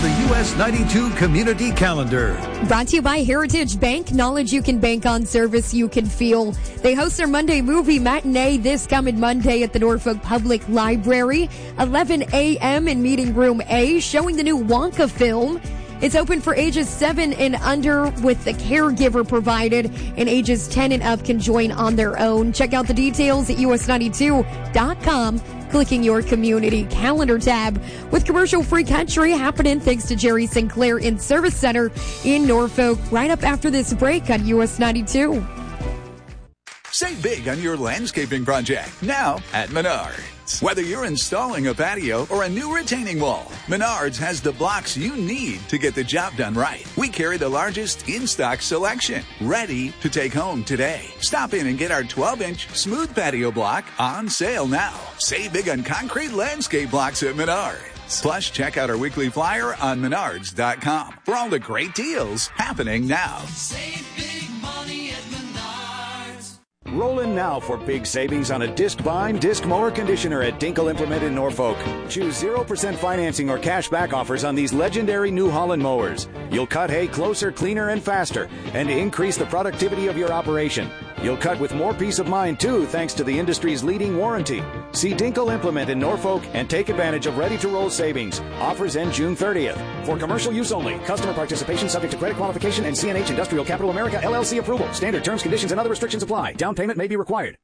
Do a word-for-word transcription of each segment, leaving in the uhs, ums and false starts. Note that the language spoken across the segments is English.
the U S ninety-two Community Calendar. Brought to you by Heritage Bank. Knowledge you can bank on, service you can feel. They host their Monday movie matinee this coming Monday at the Norfolk Public Library, eleven a.m. in Meeting Room A, showing the new Wonka film. It's open for ages seven and under with the caregiver provided, and ages ten and up can join on their own. Check out the details at U S ninety-two dot com, clicking your community calendar tab. With commercial-free country happening thanks to Jerry Sinclair in Service Center in Norfolk, right up after this break on U S ninety-two. Save big on your landscaping project now at Menards. Whether you're installing a patio or a new retaining wall, Menards has the blocks you need to get the job done right. We carry the largest in-stock selection, ready to take home today. Stop in and get our twelve-inch smooth patio block on sale now. Save big on concrete landscape blocks at Menards. Plus, check out our weekly flyer on menards dot com for all the great deals happening now. Save big money at Menards. Roll in now for big savings on a disc bind, disc mower conditioner at Dinkle Implement in Norfolk. Choose zero percent financing or cash back offers on these legendary New Holland mowers. You'll cut hay closer, cleaner, and faster, and increase the productivity of your operation. You'll cut with more peace of mind, too, thanks to the industry's leading warranty. See Dinkle Implement in Norfolk and take advantage of ready-to-roll savings. Offers end June thirtieth. For commercial use only. Customer participation subject to credit qualification and C N H Industrial Capital America, L L C approval. Standard terms, conditions, and other restrictions apply. Down payment may be required.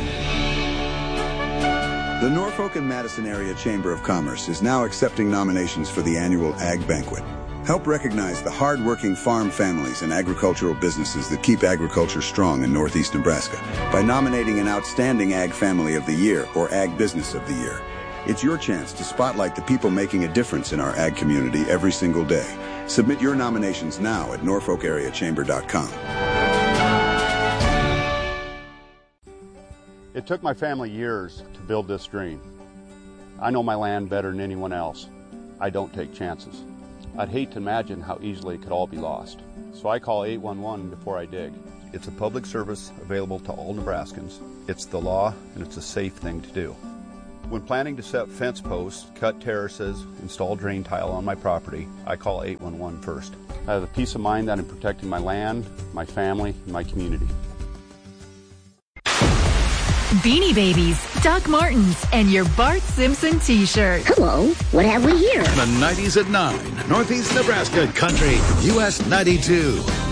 The Norfolk and Madison Area Chamber of Commerce is now accepting nominations for the annual Ag Banquet. Help recognize the hard-working farm families and agricultural businesses that keep agriculture strong in Northeast Nebraska by nominating an outstanding Ag Family of the Year or Ag Business of the Year. It's your chance to spotlight the people making a difference in our ag community every single day. Submit your nominations now at norfolk area chamber dot com. It took my family years to build this dream. I know my land better than anyone else. I don't take chances. I'd hate to imagine how easily it could all be lost. So I call eight one one before I dig. It's a public service available to all Nebraskans. It's the law, and it's a safe thing to do. When planning to set fence posts, cut terraces, install drain tile on my property, I call eight one one first. I have the peace of mind that I'm protecting my land, my family, and my community. Beanie Babies, Doc Martens, and your Bart Simpson t-shirt. Hello, what have we here? The nineties at nine, Northeast Nebraska Country, U S ninety-two.